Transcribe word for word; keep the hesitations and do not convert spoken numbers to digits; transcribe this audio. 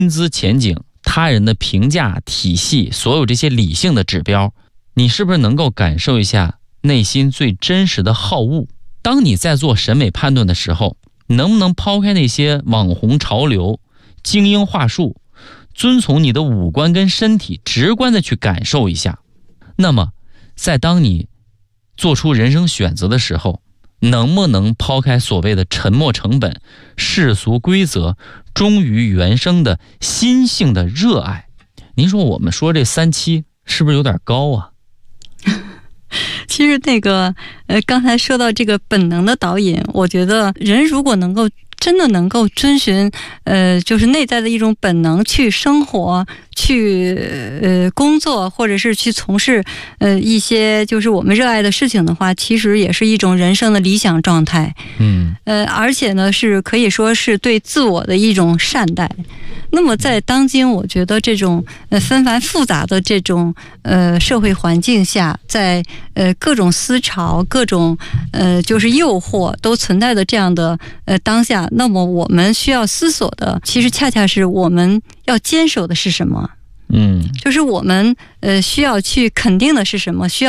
资前景、他人的评价体系，所有这些理性的指标，你是不是能够感受一下内心最真实的好恶？当你在做审美判断的时候，能不能抛开那些网红潮流、精英话术，遵从你的五官跟身体，直观的去感受一下？那么在当你做出人生选择的时候，能不能抛开所谓的沉没成本、世俗规则，忠于原生的心性的热爱？您说我们说这三七是不是有点高啊？ 其实那个呃，刚才说到这个本能的导引，我觉得人如果能够真的能够遵循呃，就是内在的一种本能去生活、去呃工作，或者是去从事呃一些就是我们热爱的事情的话，其实也是一种人生的理想状态。 嗯， 呃，而且呢，是可以说是对自我的一种善待。那么在当今，我觉得这种呃纷繁复杂的这种呃社会环境下，在呃各种思潮、各种呃就是诱惑都存在的这样的呃当下，那么我们需要思索的，其实恰恰是我们要坚守的是什么？ 嗯， 就是我们呃需要去肯定的是什么？需要